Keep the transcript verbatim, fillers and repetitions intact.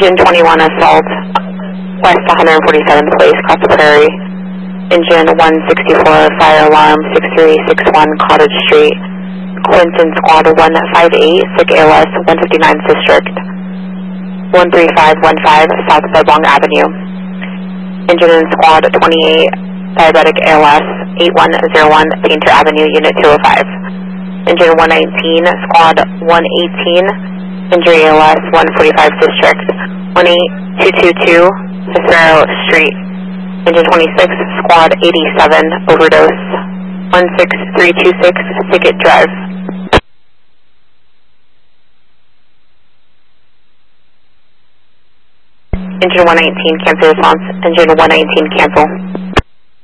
Engine twenty-one assault, west one forty-seventh place, across the prairie. Engine one sixty-four, fire alarm six three six one Cottage Street. Clinton Squad one five eight, sick A L S one fifty-ninth District. one three five one five, South Budlong Avenue. Engine in Squad twenty-eight, diabetic A L S eight one zero one, Painter Avenue, Unit two oh five. Engine one nineteen, Squad one eighteen, injury A L S one forty-five District. one eight two two two, Cicero Street. Engine twenty-six, Squad eighty-seven, overdose. one six three two six, Thicket Drive. Engine one nineteen, cancel response. Engine one nineteen, cancel.